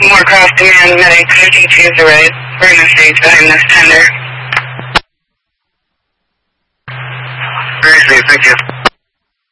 More cross demand, medic 52 is arrived. We're in the stage behind this tender. Very safe, thank you.